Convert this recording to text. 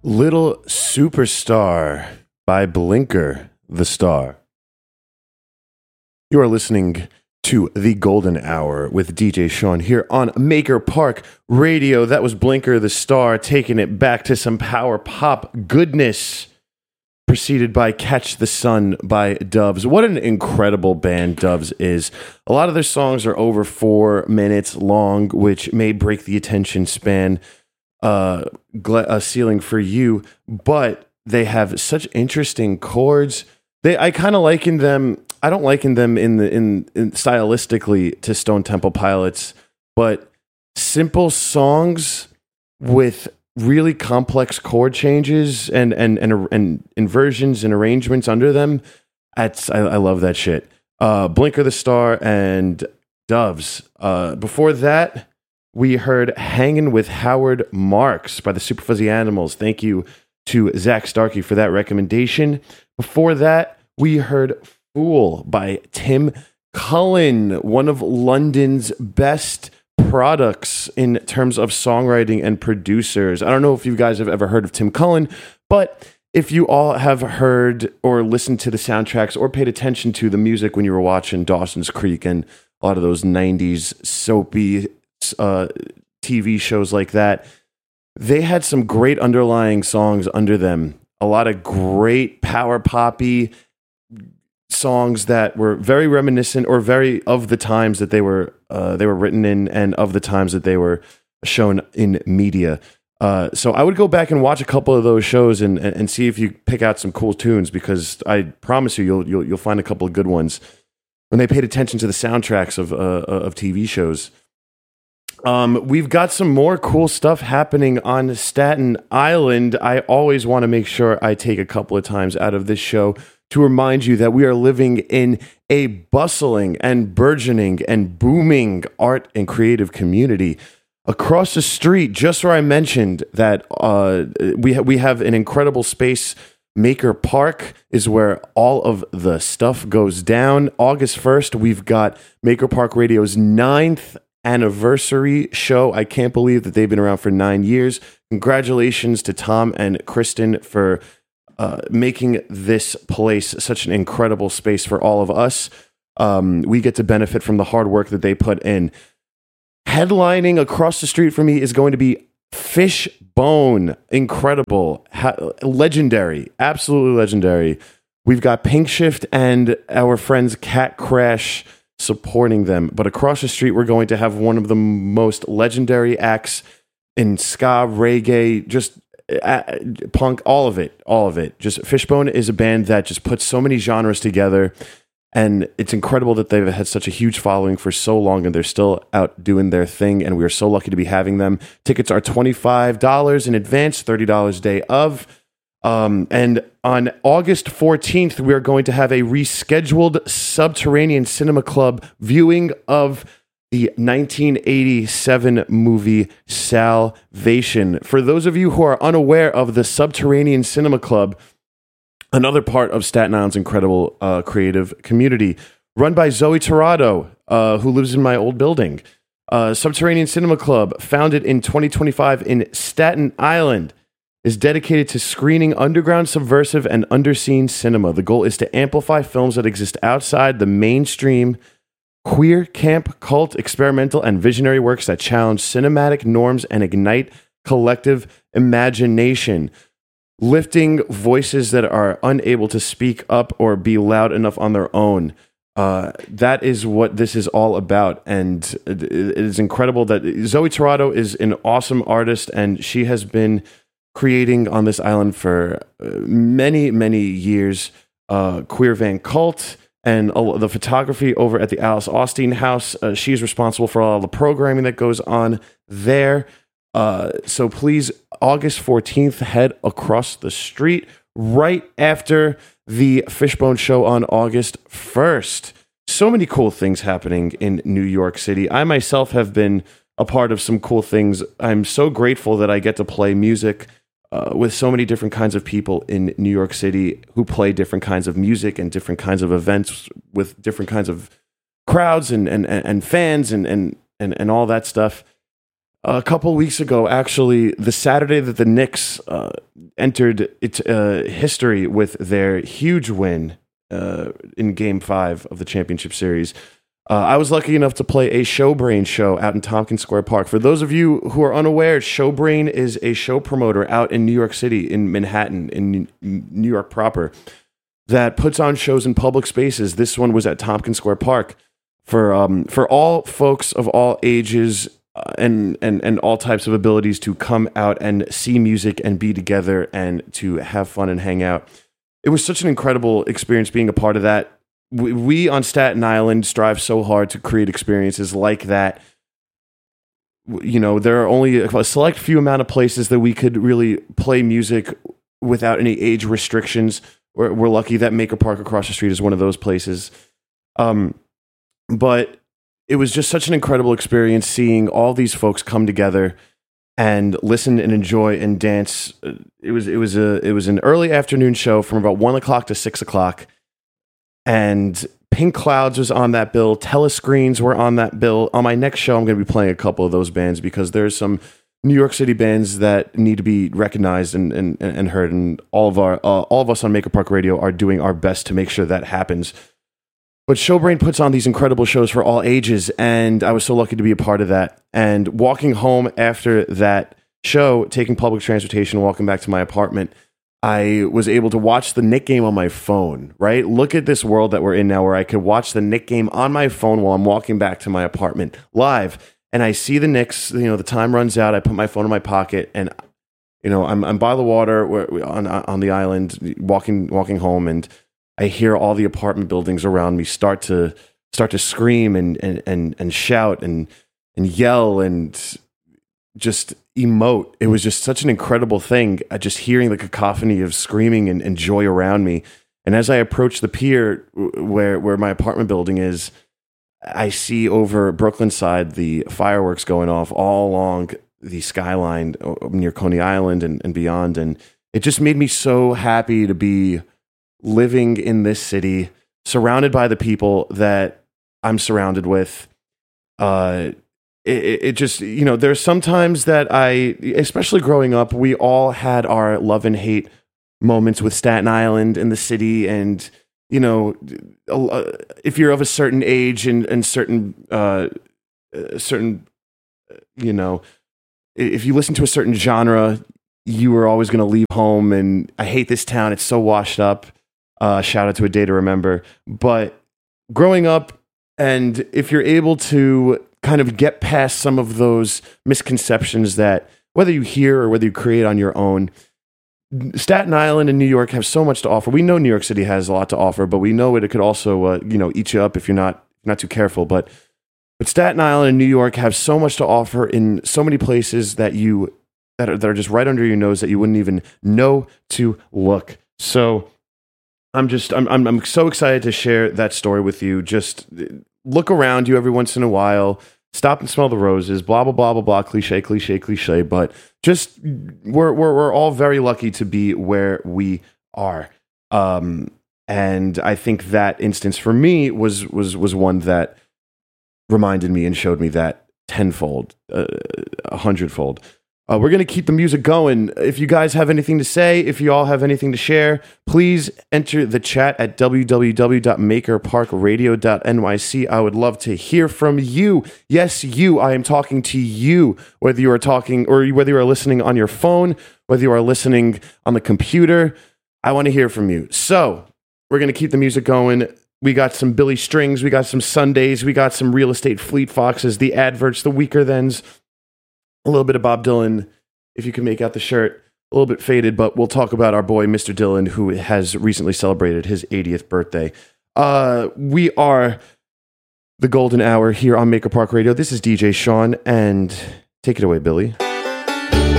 Little Superstar by Blinker the Star. You are listening to The Golden Hour with DJ Sean here on Maker Park Radio. That was Blinker the Star taking it back to some power pop goodness, preceded by Catch the Sun by Doves. What an incredible band Doves is. A lot of their songs are over 4 minutes long, which may break the attention span ceiling for you, but they have such interesting chords. I kind of liken them. I don't liken them in stylistically to Stone Temple Pilots, but simple songs with really complex chord changes and inversions and arrangements under them. I love that shit. Blinker the Star and Doves. Before that, we heard Hangin' with Howard Marks by the Super Fuzzy Animals. Thank you to Zach Starkey for that recommendation. Before that, we heard Fool by Tim Cullen, one of London's best products in terms of songwriting and producers. I don't know if you guys have ever heard of Tim Cullen, but if you all have heard or listened to the soundtracks or paid attention to the music when you were watching Dawson's Creek and a lot of those 90s soapy TV shows like that, they had some great underlying songs under them. A lot of great power poppy songs that were very reminiscent or very of the times that they were written in and of the times that they were shown in media. So I would go back and watch a couple of those shows and see if you pick out some cool tunes, because I promise you'll find a couple of good ones when they paid attention to the soundtracks of TV shows. We've got some more cool stuff happening on Staten Island. I always want to make sure I take a couple of times out of this show to remind you that we are living in a bustling and burgeoning and booming art and creative community. Across the street, just where I mentioned that we have an incredible space. Maker Park is where all of the stuff goes down. August 1st, we've got Maker Park Radio's 9th anniversary show. I can't believe that they've been around for 9 years. Congratulations to Tom and Kristen for making this place such an incredible space for all of us. We get to benefit from the hard work that they put in. Headlining across the street from me is going to be Fishbone. Incredible. Legendary. Absolutely legendary. We've got Pink Shift and our friends Cat Crash supporting them. But across the street, we're going to have one of the most legendary acts in ska, reggae, just punk, all of it. Just Fishbone is a band that just puts so many genres together, and it's incredible that they've had such a huge following for so long, and they're still out doing their thing, and we are so lucky to be having them. Tickets are $25 in advance, $30 day of. And on August 14th, we are going to have a rescheduled Subterranean Cinema Club viewing of the 1987 movie Salvation. For those of you who are unaware of the Subterranean Cinema Club, another part of Staten Island's incredible creative community, run by Zoe Torrado, who lives in my old building. Subterranean Cinema Club, founded in 2025 in Staten Island, is dedicated to screening underground, subversive, and underseen cinema. The goal is to amplify films that exist outside the mainstream queer, camp, cult, experimental, and visionary works that challenge cinematic norms and ignite collective imagination, lifting voices that are unable to speak up or be loud enough on their own. That is what this is all about, and it is incredible that Zoe Torrado is an awesome artist, and she has been creating on this island for many, many years. Queer Van Cult and the photography over at the Alice Austin House. She's responsible for all the programming that goes on there. So please, August 14th, head across the street right after the Fishbone show on August 1st. So many cool things happening in New York City. I myself have been a part of some cool things. I'm so grateful that I get to play music with so many different kinds of people in New York City who play different kinds of music and different kinds of events with different kinds of crowds and fans and all that stuff. A couple weeks ago, actually, the Saturday that the Knicks entered its history with their huge win in Game 5 of the championship series, I was lucky enough to play a Showbrain show out in Tompkins Square Park. For those of you who are unaware, Showbrain is a show promoter out in New York City, in Manhattan, in New York proper, that puts on shows in public spaces. This one was at Tompkins Square Park for all folks of all ages and all types of abilities to come out and see music and be together and to have fun and hang out. It was such an incredible experience being a part of that. We on Staten Island strive so hard to create experiences like that. You know, there are only a select few amount of places that we could really play music without any age restrictions. We're lucky that Maker Park across the street is one of those places. But it was just such an incredible experience seeing all these folks come together and listen and enjoy and dance. It was an early afternoon show from about 1 o'clock to 6 o'clock. And Pink Clouds was on that bill. Telescreens were on that bill. On my next show, I'm going to be playing a couple of those bands because there's some New York City bands that need to be recognized and heard. And all of us on Maker Park Radio are doing our best to make sure that happens. But Showbrain puts on these incredible shows for all ages, and I was so lucky to be a part of that. And walking home after that show, taking public transportation, walking back to my apartment, I was able to watch the Knick game on my phone, right? Look at this world that we're in now where I could watch the Knick game on my phone while I'm walking back to my apartment live. And I see the Knicks, the time runs out. I put my phone in my pocket and, I'm by the water on the island walking home, and I hear all the apartment buildings around me start to scream and shout and yell and just emote. It was just such an incredible thing, just hearing the cacophony of screaming and joy around me. And as I approach the pier where my apartment building is, I see over Brooklyn side the fireworks going off all along the skyline near Coney Island and beyond. And it just made me so happy to be living in this city, surrounded by the people that I'm surrounded with. It just, there's sometimes that especially growing up, we all had our love and hate moments with Staten Island and the city. And, if you're of a certain age and certain, if you listen to a certain genre, you were always going to leave home. And I hate this town. It's so washed up. Shout out to A Day to Remember. But growing up, and if you're able to kind of get past some of those misconceptions that whether you hear or whether you create on your own, Staten Island and New York have so much to offer. We know New York City has a lot to offer, but we know it could also, eat you up if you're not too careful. But Staten Island and New York have so much to offer in so many places that are just right under your nose that you wouldn't even know to look. So I'm so excited to share that story with you. Just look around you every once in a while, stop and smell the roses, blah, blah, blah, blah, blah, cliche, cliche, cliche. But just, we're all very lucky to be where we are. And I think that instance for me was one that reminded me and showed me that tenfold, 100-fold. We're going to keep the music going. If you guys have anything to say, if you all have anything to share, please enter the chat at www.makerparkradio.nyc. I would love to hear from you. Yes, you. I am talking to you, whether you are talking or whether you are listening on your phone, whether you are listening on the computer. I want to hear from you. So we're going to keep the music going. We got some Billy Strings. We got some Sundays. We got some Real Estate Fleet Foxes, the Adverts, the Weaker Thens. A little bit of Bob Dylan, if you can make out the shirt. A little bit faded, but we'll talk about our boy, Mr. Dylan, who has recently celebrated his 80th birthday. We are the Golden Hour here on Maker Park Radio. This is DJ Sean, and take it away, Billy.